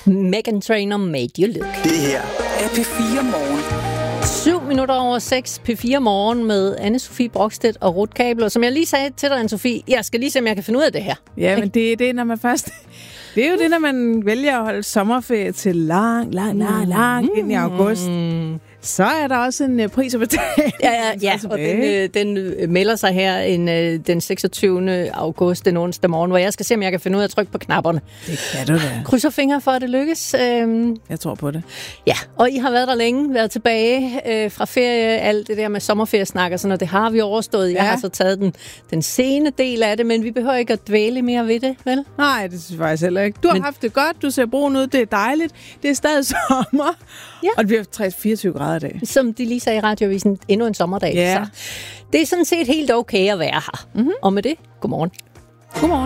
Meghan Trainor made you look. Det her er P4 Morgen. 7:07 P4 Morgen med Anne-Sophie Brokstedt og Ruth Kabler. Som jeg lige sagde til dig, Anne-Sophie, jeg skal lige se, om jeg kan finde ud af det her. Ja, men det er det, når man først... Det er jo det, når man vælger at holde sommerferie til lang ind i august. Så er der også en pris at betale. Ja, og den melder sig her den 26. august, den onsdag morgen, hvor jeg skal se, om jeg kan finde ud af at trykke på knapperne. Det kan du da. Krydser fingre for, at det lykkes. Jeg tror på det. Ja, og I har været der længe, været tilbage fra ferie, alt det der med sommerferiesnak og sådan noget, det har vi overstået. Jeg har så taget den sene del af det, men vi behøver ikke at dvæle mere ved det, vel? Nej, det synes jeg faktisk heller ikke. Du har haft det godt, du ser brun ud, det er dejligt, det er stadig sommer, og det bliver 24 grader i dag. Som de lige sagde i radioavisen, endnu en sommerdag. Ja. Så det er sådan set helt okay at være her. Og med det, godmorgen. Godmorgen.